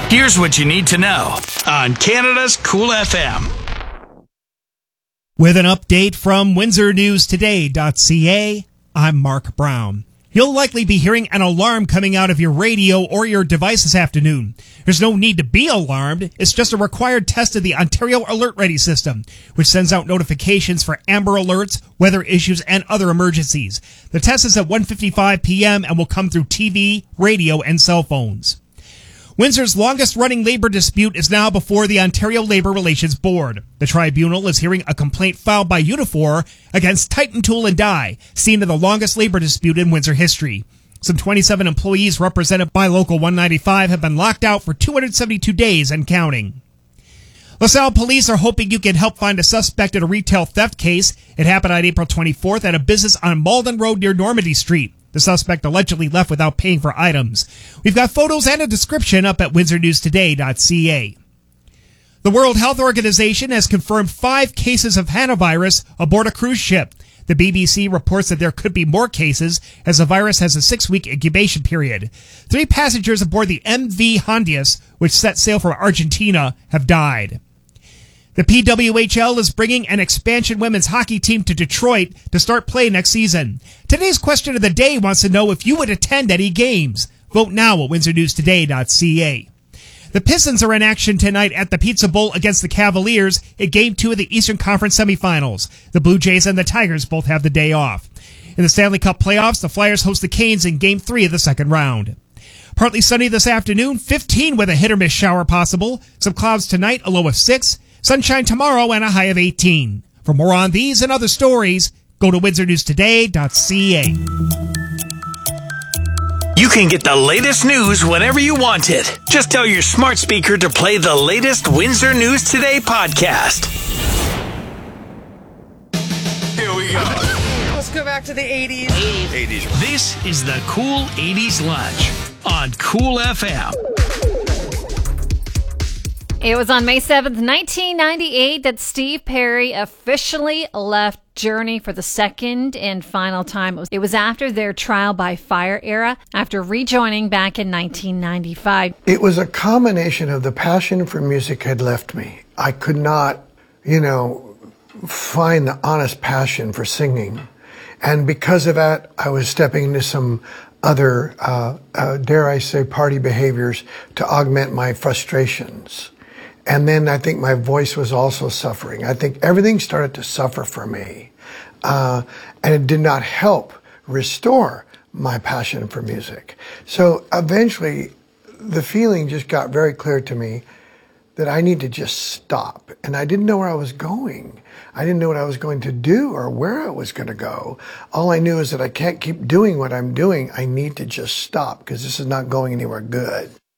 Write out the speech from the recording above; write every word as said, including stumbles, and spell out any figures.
Here's what you need to know on Canada's Cool F M. With an update from Windsor News Today dot C A, I'm Mark Brown. You'll likely be hearing an alarm coming out of your radio or your device this afternoon. There's no need to be alarmed. It's just a required test of the Ontario Alert Ready system, which sends out notifications for Amber Alerts, weather issues, and other emergencies. The test is at one fifty-five p.m. and will come through T V, radio, and cell phones. Windsor's longest-running labor dispute is now before the Ontario Labour Relations Board. The tribunal is hearing a complaint filed by Unifor against Titan Tool and Die, seen as the longest labor dispute in Windsor history. Some twenty-seven employees represented by Local one ninety-five have been locked out for two hundred seventy-two days and counting. LaSalle police are hoping you can help find a suspect in a retail theft case. It happened on April twenty-fourth at a business on Malden Road near Normandy Street. The suspect allegedly left without paying for items. We've got photos and a description up at Windsor News Today dot C A. The World Health Organization has confirmed five cases of hantavirus aboard a cruise ship. The B B C reports that there could be more cases as the virus has a six-week incubation period. Three passengers aboard the M V Hondius, which set sail from Argentina, have died. The P W H L is bringing an expansion women's hockey team to Detroit to start play next season. Today's question of the day wants to know if you would attend any games. Vote now at Windsor News Today dot C A. The Pistons are in action tonight at the Pizza Bowl against the Cavaliers in Game two of the Eastern Conference semifinals. The Blue Jays and the Tigers both have the day off. In the Stanley Cup playoffs, the Flyers host the Canes in Game three of the second round. Partly sunny this afternoon, fifteen with a hit-or-miss shower possible. Some clouds tonight, a low of six. Sunshine tomorrow and a high of eighteen. For more on these and other stories, go to Windsor News Today dot C A. You can get the latest news whenever you want it. Just tell your smart speaker to play the latest Windsor News Today podcast. Here we go. Let's go back to the eighties. eighties. This is the Cool eighties Lunch on Cool F M. It was on May seventh, nineteen ninety-eight that Steve Perry officially left Journey for the second and final time. It was, it was after their trial by fire era, after rejoining back in nineteen ninety-five. It was a combination of the passion for music had left me. I could not, you know, find the honest passion for singing. And because of that, I was stepping into some other, uh, uh, dare I say, party behaviors to augment my frustrations. And then I think my voice was also suffering. I think everything started to suffer for me. Uh, and it did not help restore my passion for music. So eventually, the feeling just got very clear to me that I need to just stop. And I didn't know where I was going. I didn't know what I was going to do or where I was going to go. All I knew is that I can't keep doing what I'm doing. I need to just stop because this is not going anywhere good.